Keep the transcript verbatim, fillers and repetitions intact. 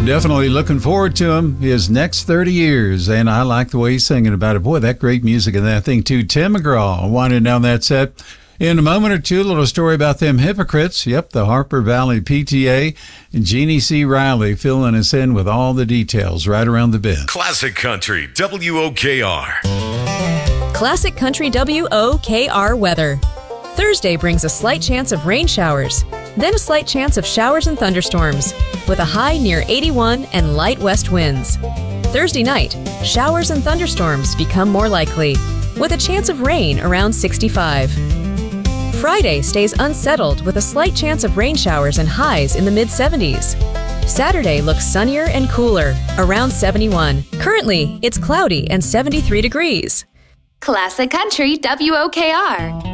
Definitely looking forward to him, his next thirty years, and I like the way he's singing about it. Boy, that great music in that thing, too. Tim McGraw winding down that set. In a moment or two, a little story about them hypocrites. Yep, the Harper Valley P T A. And Jeannie C. Riley filling us in with all the details right around the bend. Classic Country, W O K R. Classic Country W O K R weather. Thursday brings a slight chance of rain showers, then a slight chance of showers and thunderstorms, with a high near eighty-one and light west winds. Thursday night, showers and thunderstorms become more likely, with a chance of rain around sixty-five. Friday stays unsettled with a slight chance of rain showers and highs in the mid seventies. Saturday looks sunnier and cooler, around seventy-one. Currently, it's cloudy and seventy-three degrees. Classic Country W O K R.